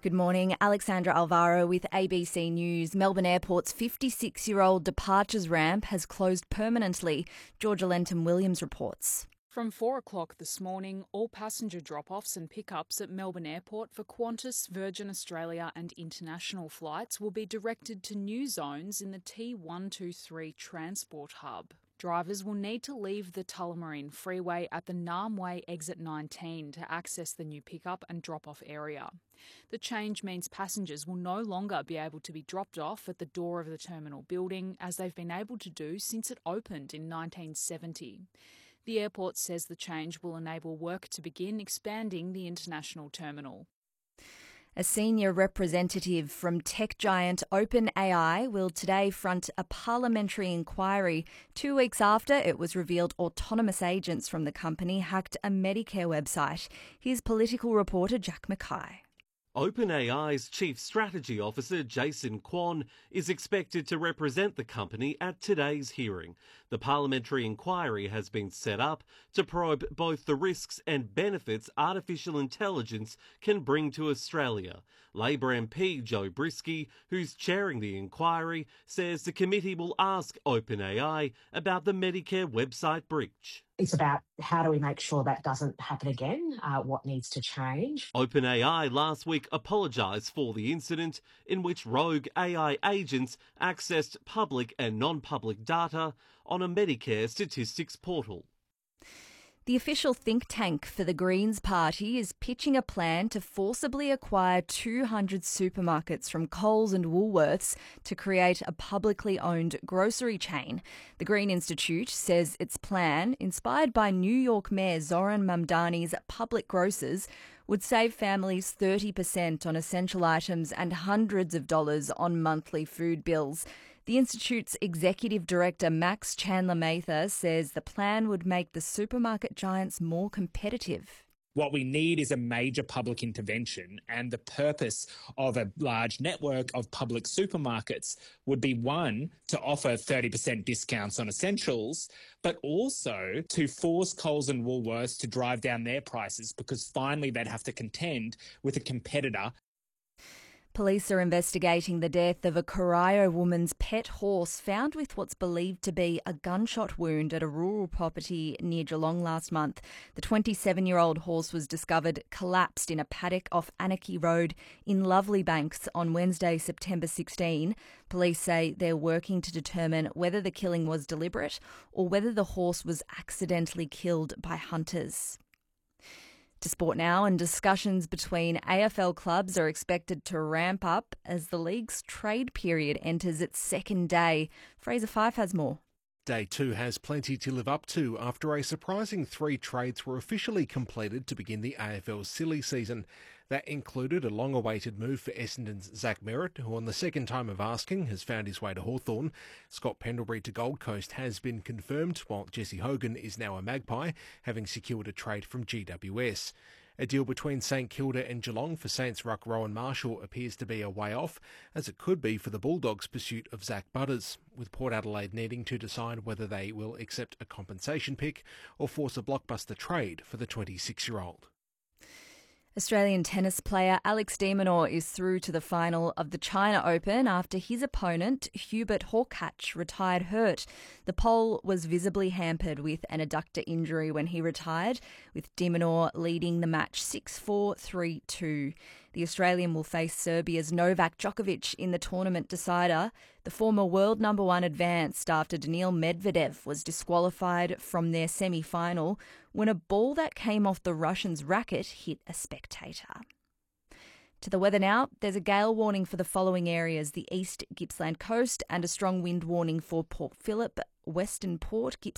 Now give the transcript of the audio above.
Good morning. Alexandra Alvaro with ABC News. Melbourne Airport's 56-year-old departures ramp has closed permanently. Georgia Lenton-Williams reports. From 4 o'clock this morning, all passenger drop-offs and pickups at Melbourne Airport for Qantas, Virgin Australia and international flights will be directed to new zones in the T123 Transport Hub. Drivers will need to leave the Tullamarine Freeway at the Narm Way Exit 19 to access the new pickup and drop-off area. The change means passengers will no longer be able to be dropped off at the door of the terminal building, as they've been able to do since it opened in 1970. The airport says the change will enable work to begin expanding the international terminal. A senior representative from tech giant OpenAI will today front a parliamentary inquiry 2 weeks after it was revealed autonomous agents from the company hacked a Medicare website. Here's political reporter Jack Mackay. OpenAI's Chief Strategy Officer Jason Kwon is expected to represent the company at today's hearing. The parliamentary inquiry has been set up to probe both the risks and benefits artificial intelligence can bring to Australia. Labor MP Joe Brisky, who's chairing the inquiry, says the committee will ask OpenAI about the Medicare website breach. It's about how do we make sure that doesn't happen again, what needs to change. OpenAI last week apologised for the incident in which rogue AI agents accessed public and non-public data on a Medicare statistics portal. The official think tank for the Greens Party is pitching a plan to forcibly acquire 200 supermarkets from Coles and Woolworths to create a publicly owned grocery chain. The Green Institute says its plan, inspired by New York Mayor Zoran Mamdani's public grocers, would save families 30% on essential items and hundreds of dollars on monthly food bills. The Institute's Executive Director Max Chandler-Mather says the plan would make the supermarket giants more competitive. What we need is a major public intervention, and the purpose of a large network of public supermarkets would be, one, to offer 30% discounts on essentials, but also to force Coles and Woolworths to drive down their prices, because finally they'd have to contend with a competitor. Police are investigating the death of a Corio woman's pet horse found with what's believed to be a gunshot wound at a rural property near Geelong last month. The 27-year-old horse was discovered collapsed in a paddock off Anarchy Road in Lovely Banks on Wednesday, September 16. Police say they're working to determine whether the killing was deliberate or whether the horse was accidentally killed by hunters. To sport now, and discussions between AFL clubs are expected to ramp up as the league's trade period enters its second day. Fraser Fife has more. Day 2 has plenty to live up to after a surprising 3 trades were officially completed to begin the AFL's silly season. That included a long-awaited move for Essendon's Zach Merritt, who on the second time of asking has found his way to Hawthorn. Scott Pendlebury to Gold Coast has been confirmed, while Jesse Hogan is now a Magpie, having secured a trade from GWS. A deal between St Kilda and Geelong for Saints ruck Rowan Marshall appears to be a way off, as it could be for the Bulldogs' pursuit of Zach Butters, with Port Adelaide needing to decide whether they will accept a compensation pick or force a blockbuster trade for the 26-year-old. Australian tennis player Alex de Minaur is through to the final of the China Open after his opponent, Hubert Hurkacz, retired hurt. The Pole was visibly hampered with an adductor injury when he retired, with de Minaur leading the match 6-4, 3-2. The Australian will face Serbia's Novak Djokovic in the tournament decider. The former world number 1 advanced after Daniil Medvedev was disqualified from their semi-final when a ball that came off the Russian's racket hit a spectator. To the weather now, there's a gale warning for the following areas: the East Gippsland coast and a strong wind warning for Port Phillip, Western Port, Gippsland